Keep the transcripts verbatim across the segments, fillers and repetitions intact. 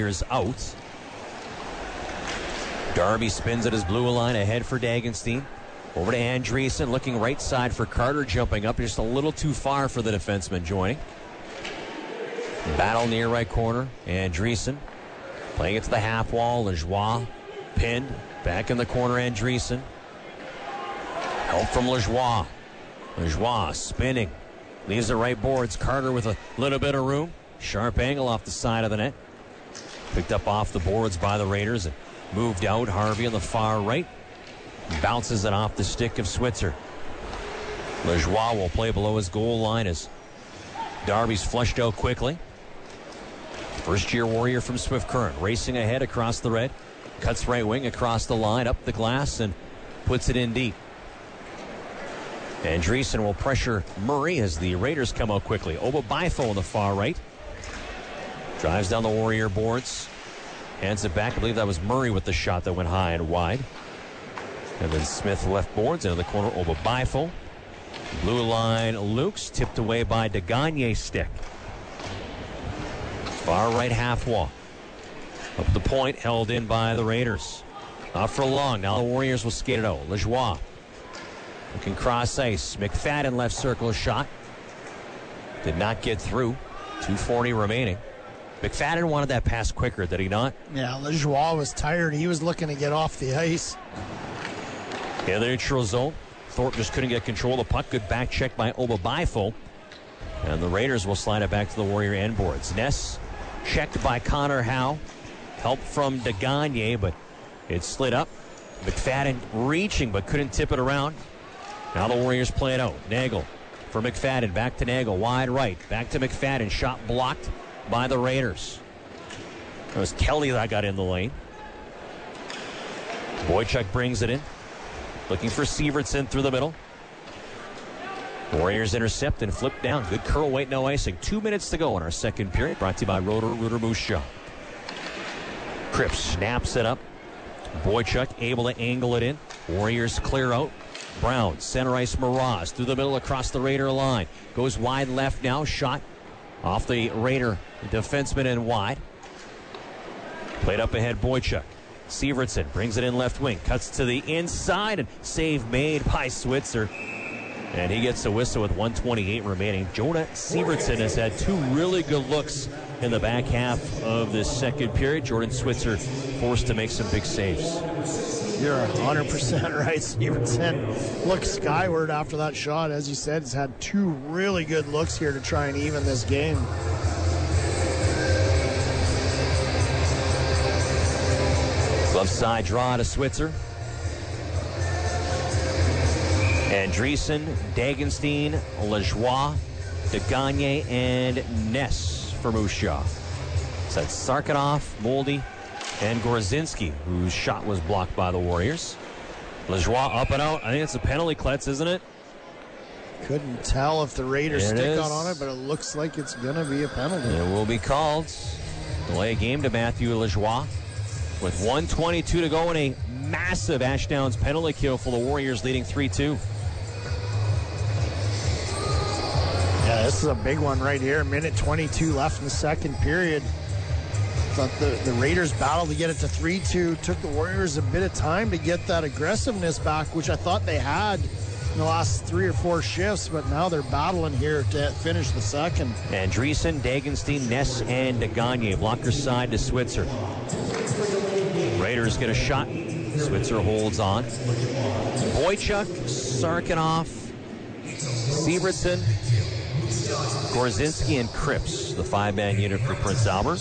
Warriors out. Darby spins at his blue line ahead for Dagenstein. Over to Andreessen, looking right side for Carter, jumping up just a little too far for the defenseman joining. Battle near right corner. Andreessen playing it to the half wall. Lajoie pinned. Back in the corner, Andreessen. Help from Lajoie. Lajoie spinning. Leaves the right boards. Carter with a little bit of room. Sharp angle off the side of the net. Picked up off the boards by the Raiders and moved out. Harvey on the far right. Bounces it off the stick of Switzer. Lajoie will play below his goal line as Darby's flushed out quickly. First-year Warrior from Swift Current. Racing ahead across the red. Cuts right wing across the line, up the glass, and puts it in deep. Andreessen will pressure Murray as the Raiders come out quickly. Oba Bifo on the far right. Drives down the Warrior boards. Hands it back. I believe that was Murray with the shot that went high and wide. And then Smith left boards into the corner. Oba Bifo. Blue line Lukes. Tipped away by DeGagne's stick. Far right half wall. Up the point. Held in by the Raiders. Not for long. Now the Warriors will skate it out. Lajoie. Looking cross ice. McFadden left circle shot. Did not get through. two forty remaining. McFadden wanted that pass quicker, did he not? Yeah, Lajoie was tired. He was looking to get off the ice. In the neutral zone. Thorpe just couldn't get control of the puck. Good back check by Oba Bifo. And the Raiders will slide it back to the Warrior end boards. Ness checked by Connor Howe. Help from DeGagne, but it slid up. McFadden reaching, but couldn't tip it around. Now the Warriors play it out. Nagel for McFadden. Back to Nagel. Wide right. Back to McFadden. Shot blocked by the Raiders. It was Kelly that got in the lane. Boychuk brings it in. Looking for Sievertson through the middle. Warriors intercept and flip down. Good curl weight, no icing. Two minutes to go in our second period. Brought to you by Rotor Rooter Moose Jaw. Cripps snaps it up. Boychuk able to angle it in. Warriors clear out. Brown, center ice Mraz through the middle across the Raider line. Goes wide left now. Shot off the Raider defenseman and wide. Played up ahead Boychuk. Sievertson brings it in left wing. Cuts to the inside and save made by Switzer. And he gets a whistle with one twenty-eight remaining. Jonah Sievertson has had two really good looks in the back half of this second period. Jordan Switzer forced to make some big saves. You're one hundred percent right. Sievertson looked skyward after that shot. As you said, he's had two really good looks here to try and even this game. Left side draw to Switzer. Andreessen, Dagenstein, Lajoie, DeGagne, and Ness for Moose Jaw. So that's Sarkanoff, Moldy, and Gorzinski, whose shot was blocked by the Warriors. Lajoie up and out. I think it's a penalty, Kletz, isn't it? Couldn't tell if the Raiders There it stick is. out on it, but it looks like it's going to be a penalty. It will be called. Delay game to Matthew Lajoie. With one twenty-two to go and a massive Ashdowns penalty kill for the Warriors, leading three two. Yeah, this is a big one right here. minute twenty-two left in the second period. Thought the, the Raiders battled to get it to three two. Took the Warriors a bit of time to get that aggressiveness back, which I thought they had in the last three or four shifts, but now they're battling here to finish the second. Andreessen, Dagenstein, Ness, and DeGagne. Blocker side to Switzer. Raiders get a shot. Switzer holds on. Boychuk, Sarkanoff, Sievertson, Gorzinski, and Cripps, the five-man unit for Prince Albert.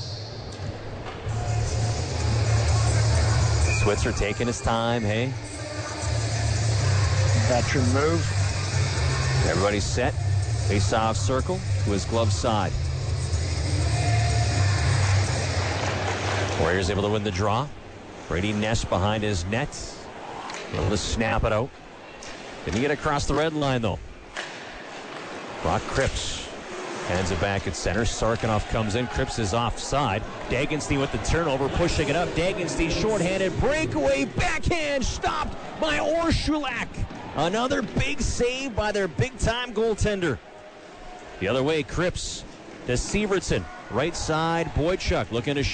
Switzer taking his time, hey. Veteran move. Everybody's set. Face-off circle to his glove side. Warriors able to win the draw. Brady Ness behind his net. Able to snap it out. Didn't get across the red line, though. Brock Cripps hands it back at center. Sarkanoff comes in. Cripps is offside. Dagenstein with the turnover, pushing it up. Dagenstein shorthanded. Breakaway backhand stopped by Orshulak. Another big save by their big-time goaltender. The other way, Cripps to Sievertson. Right side, Boychuk looking to